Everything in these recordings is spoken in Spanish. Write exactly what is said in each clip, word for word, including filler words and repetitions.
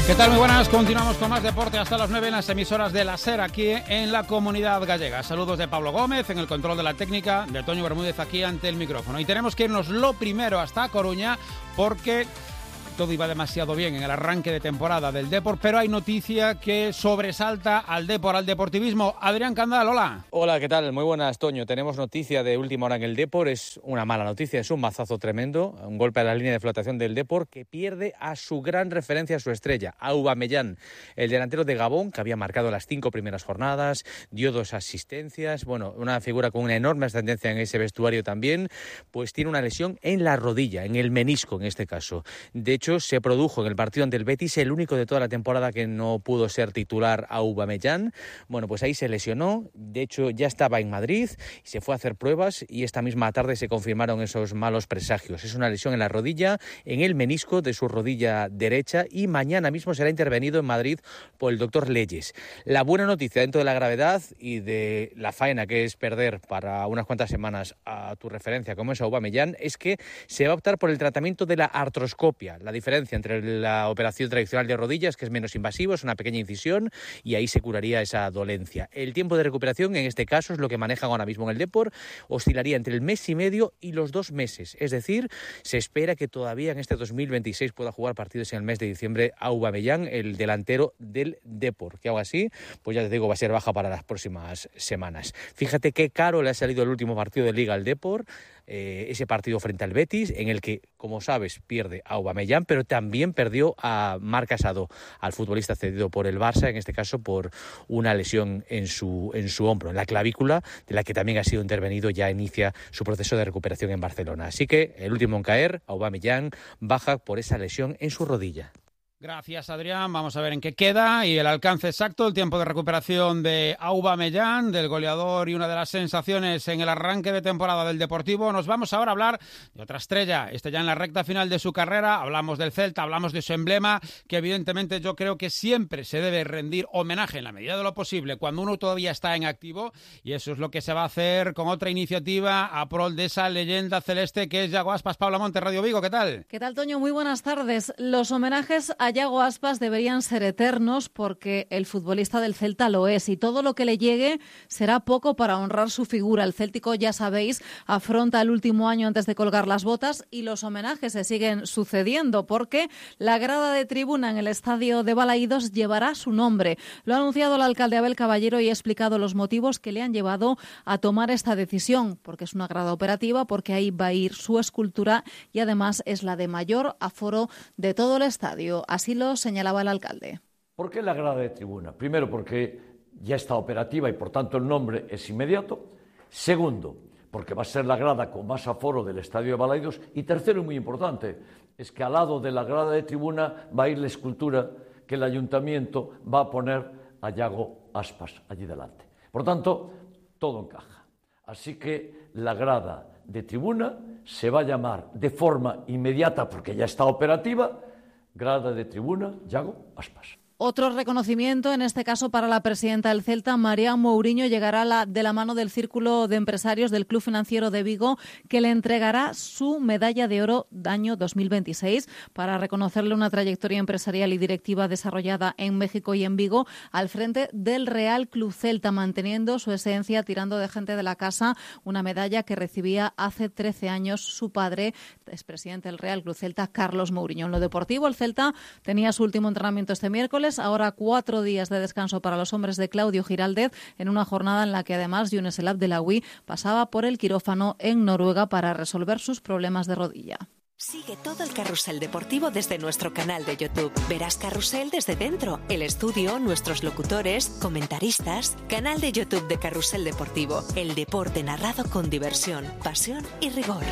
¿Qué tal? Muy buenas, continuamos con más deporte hasta las nueve en las emisoras de la SER aquí en la Comunidad Gallega. Saludos de Pablo Gómez en el control de la técnica, de Toño Bermúdez aquí ante el micrófono. Y tenemos que irnos lo primero hasta Coruña porque todo iba demasiado bien en el arranque de temporada del Depor, pero hay noticia que sobresalta al Depor, al deportivismo. Adrián Candal, hola. Hola, ¿qué tal? Muy buenas, Toño. Tenemos noticia de última hora en el Depor. Es una mala noticia, es un mazazo tremendo, un golpe a la línea de flotación del Depor que pierde a su gran referencia, a su estrella, a Aubameyang, el delantero de Gabón, que había marcado las cinco primeras jornadas, dio dos asistencias, bueno, una figura con una enorme ascendencia en ese vestuario también, pues tiene una lesión en la rodilla, en el menisco en este caso. De hecho, se produjo en el partido ante el Betis, el único de toda la temporada que no pudo ser titular a Aubameyang. Bueno, pues ahí se lesionó, de hecho ya estaba en Madrid y se fue a hacer pruebas y esta misma tarde se confirmaron esos malos presagios. Es una lesión en la rodilla, en el menisco de su rodilla derecha y mañana mismo será intervenido en Madrid por el doctor Leyes. La buena noticia dentro de la gravedad y de la faena que es perder para unas cuantas semanas a tu referencia como es Aubameyang es que se va a optar por el tratamiento de la artroscopia. La diferencia entre la operación tradicional de rodillas, que es menos invasivo, es una pequeña incisión y ahí se curaría esa dolencia. El tiempo de recuperación, en este caso, es lo que manejan ahora mismo en el Depor, oscilaría entre el mes y medio y los dos meses. Es decir, se espera que todavía en este dos mil veintiséis pueda jugar partidos en el mes de diciembre Aubameyang, el delantero del Depor, que aún así, pues ya te digo, va a ser baja para las próximas semanas. Fíjate qué caro le ha salido el último partido de Liga al Depor, eh, ese partido frente al Betis, en el que, como sabes, pierde a Aubameyang, pero también perdió a Marc Casado, al futbolista cedido por el Barça, en este caso por una lesión en su, en su hombro, en la clavícula, de la que también ha sido intervenido, ya inicia su proceso de recuperación en Barcelona. Así que el último en caer, Aubameyang, baja por esa lesión en su rodilla. Gracias, Adrián. Vamos a ver en qué queda y el alcance exacto, el tiempo de recuperación de Aubameyang, del goleador y una de las sensaciones en el arranque de temporada del Deportivo. Nos vamos ahora a hablar de otra estrella, este ya en la recta final de su carrera. Hablamos del Celta, hablamos de su emblema, que evidentemente yo creo que siempre se debe rendir homenaje en la medida de lo posible cuando uno todavía está en activo, y eso es lo que se va a hacer con otra iniciativa a prol de esa leyenda celeste que es Yago Aspas. Paula Monte, Radio Vigo, ¿qué tal? ¿Qué tal, Toño? Muy buenas tardes. Los homenajes a Yago Aspas deberían ser eternos porque el futbolista del Celta lo es y todo lo que le llegue será poco para honrar su figura. El céltico, ya sabéis, afronta el último año antes de colgar las botas y los homenajes se siguen sucediendo porque la grada de tribuna en el estadio de Balaídos llevará su nombre. Lo ha anunciado el alcalde Abel Caballero y ha explicado los motivos que le han llevado a tomar esta decisión, porque es una grada operativa, porque ahí va a ir su escultura y además es la de mayor aforo de todo el estadio. Así lo señalaba el alcalde. ¿Por qué la grada de tribuna? Primero, porque ya está operativa y por tanto el nombre es inmediato. Segundo, porque va a ser la grada con más aforo del estadio de Balaídos. Y tercero, y muy importante, es que al lado de la grada de tribuna va a ir la escultura que el ayuntamiento va a poner a Yago Aspas allí delante. Por tanto, todo encaja. Así que la grada de tribuna se va a llamar de forma inmediata, porque ya está operativa, grada de tribuna Yago Aspas. Otro reconocimiento, en este caso para la presidenta del Celta, María Mourinho, llegará la, de la mano del Círculo de Empresarios del Club Financiero de Vigo, que le entregará su medalla de oro año dos mil veintiséis para reconocerle una trayectoria empresarial y directiva desarrollada en México y en Vigo al frente del Real Club Celta, manteniendo su esencia, tirando de gente de la casa, una medalla que recibía hace trece años su padre, expresidente del Real Club Celta, Carlos Mourinho. En lo deportivo, el Celta tenía su último entrenamiento este miércoles. Ahora cuatro días de descanso para los hombres de Claudio Giraldez en una jornada en la que además Younes El Abdelawi pasaba por el quirófano en Noruega para resolver sus problemas de rodilla. Sigue todo el carrusel deportivo desde nuestro canal de YouTube. Verás Carrusel desde dentro, el estudio, nuestros locutores, comentaristas. Canal de YouTube de Carrusel Deportivo. El deporte narrado con diversión, pasión y rigor.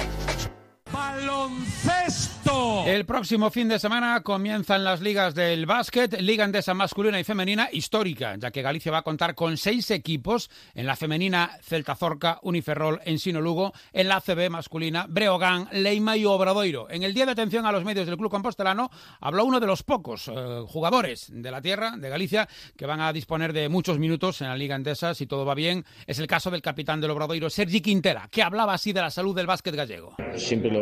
¡Baloncesto! El próximo fin de semana comienzan las ligas del básquet, Liga Endesa masculina y femenina histórica, ya que Galicia va a contar con seis equipos. En la femenina, Celta Zorca, Uniferrol, Ensino Lugo. En la A C B masculina, Breogán, Leima y Obradoiro. En el día de atención a los medios del Club Compostelano habló uno de los pocos eh, jugadores de la tierra, de Galicia, que van a disponer de muchos minutos en la Liga Endesa, si todo va bien. Es el caso del capitán del Obradoiro, Sergi Quintela, que hablaba así de la salud del básquet gallego. Siempre lo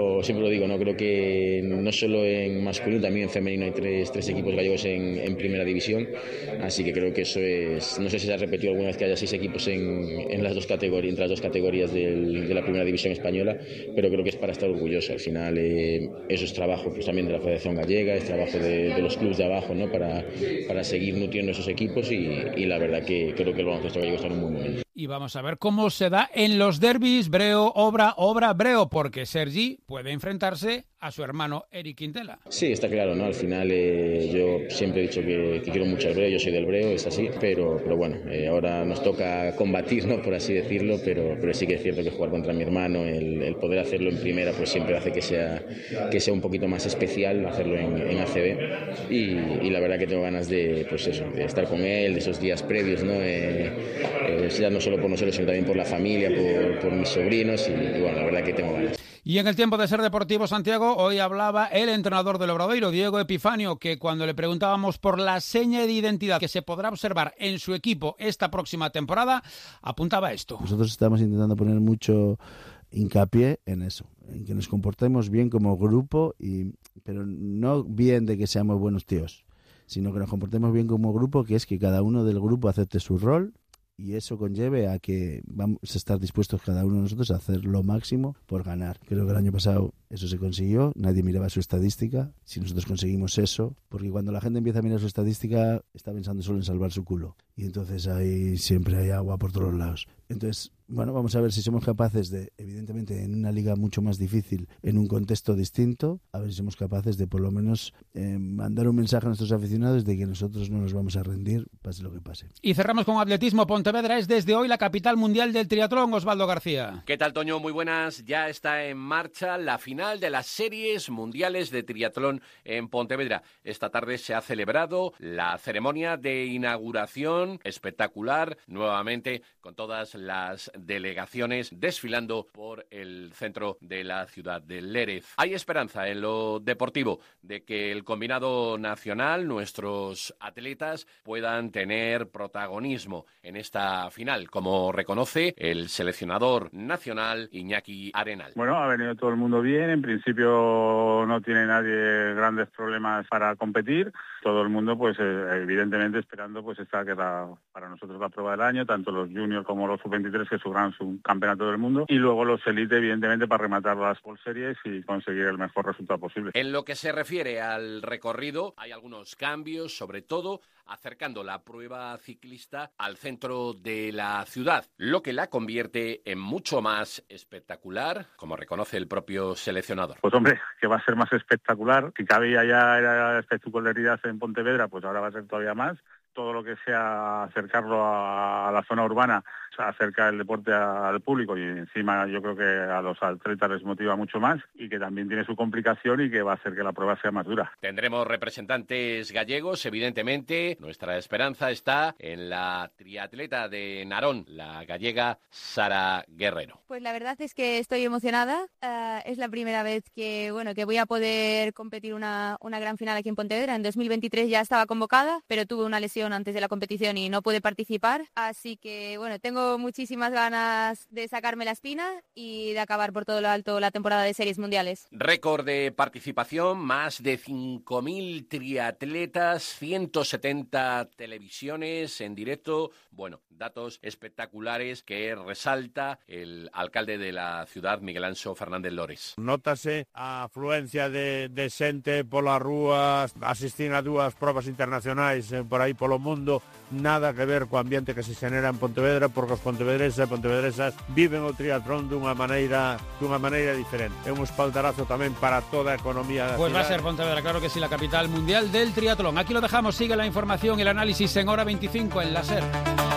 lo, siempre lo digo, ¿no? Creo que no solo en masculino, también en femenino hay tres, tres equipos gallegos en, en primera división, así que creo que eso es, no sé si se ha repetido alguna vez que haya seis equipos en, en las dos categorías, entre las dos categorías del, de la primera división española, pero creo que es para estar orgulloso. Al final eh, eso es trabajo pues, también de la Federación Gallega, es trabajo de, de los clubes de abajo, ¿no? para, para seguir nutriendo esos equipos y, y la verdad que creo que el baloncesto gallego está en un buen momento. Y vamos a ver cómo se da en los derbis Breo, Obra, Obra, Breo, porque Sergi puede enfrentarse a su hermano Eric Quintela. Sí, está claro, ¿no? Al final eh, yo siempre he dicho que, que quiero mucho al Breo, yo soy del Breo, es así, pero, pero bueno, eh, ahora nos toca combatir, ¿no? Por así decirlo, pero, pero sí que es cierto que jugar contra mi hermano, el, el poder hacerlo en primera, pues siempre hace que sea, que sea un poquito más especial hacerlo en, en A C B y, y la verdad que tengo ganas de, pues eso, de estar con él, de esos días previos, ¿no? Eh, eh, ya no solo por nosotros, sino también por la familia, por, por mis sobrinos y, y bueno, la verdad que tengo ganas. Y en el tiempo de Ser Deportivo, Santiago, hoy hablaba el entrenador del Obradoiro, Diego Epifanio, que cuando le preguntábamos por la seña de identidad que se podrá observar en su equipo esta próxima temporada, apuntaba esto. Nosotros estamos intentando poner mucho hincapié en eso, en que nos comportemos bien como grupo, y pero no bien de que seamos buenos tíos, sino que nos comportemos bien como grupo, que es que cada uno del grupo acepte su rol, y eso conlleve a que vamos a estar dispuestos cada uno de nosotros a hacer lo máximo por ganar. Creo que el año pasado eso se consiguió, nadie miraba su estadística. Si nosotros conseguimos eso, porque cuando la gente empieza a mirar su estadística, está pensando solo en salvar su culo. Y entonces ahí siempre hay agua por todos lados. Entonces, bueno, vamos a ver si somos capaces de, evidentemente, en una liga mucho más difícil, en un contexto distinto, a ver si somos capaces de por lo menos eh, mandar un mensaje a nuestros aficionados de que nosotros no nos vamos a rendir, pase lo que pase. Y cerramos con atletismo. Pontevedra es desde hoy la capital mundial del triatlón. Osvaldo García. ¿Qué tal, Toño? Muy buenas. Ya está en marcha la final de las series mundiales de triatlón en Pontevedra. Esta tarde se ha celebrado la ceremonia de inauguración espectacular, nuevamente con todas las delegaciones desfilando por el centro de la ciudad de Lérez. Hay esperanza en lo deportivo de que el combinado nacional, nuestros atletas, puedan tener protagonismo en esta final, como reconoce el seleccionador nacional Iñaki Arenal. Bueno, ha venido todo el mundo bien, en principio no tiene nadie grandes problemas para competir, todo el mundo pues evidentemente esperando pues esta que era para nosotros la prueba del año, tanto los juniors como los sub veintitrés que subirán su campeonato del mundo, y luego los elite evidentemente para rematar las World Series y conseguir el mejor resultado posible. En lo que se refiere al recorrido hay algunos cambios, sobre todo acercando la prueba ciclista al centro de la ciudad, lo que la convierte en mucho más espectacular, como reconoce el propio seleccionador. Pues hombre, que va a ser más espectacular, si cabía ya era espectacularidad en Pontevedra, pues ahora va a ser todavía más. Todo lo que sea acercarlo a la zona urbana, acerca el deporte al público, y encima yo creo que a los atletas les motiva mucho más y que también tiene su complicación y que va a hacer que la prueba sea más dura. Tendremos representantes gallegos, evidentemente. Nuestra esperanza está en la triatleta de Narón, la gallega Sara Guerrero. Pues la verdad es que estoy emocionada. Uh, es la primera vez que bueno que voy a poder competir una, una gran final aquí en Pontevedra. En dos mil veintitrés ya estaba convocada, pero tuve una lesión antes de la competición y no pude participar, así que bueno, tengo muchísimas ganas de sacarme la espina y de acabar por todo lo alto la temporada de series mundiales. Récord de participación, más de cinco mil triatletas, ciento setenta televisiones en directo, bueno, datos espectaculares que resalta el alcalde de la ciudad, Miguel Anxo Fernández Lores. Nótase a afluencia de, de xente polas rúas, asistir a dúas probas internacionais eh, por aí polo mundo, nada que ver co ambiente que se xenera en Pontevedra, porque os pontevedreses e pontevedresas viven o triatlón dunha maneira dunha maneira diferente. É un espaldarazo tamén para toda a economía da Pues ciudad. va a ser Pontevedra, claro que sí, la capital mundial del triatlón. Aquí lo dejamos, sigue la información y el análisis en Hora veinticinco en la SER.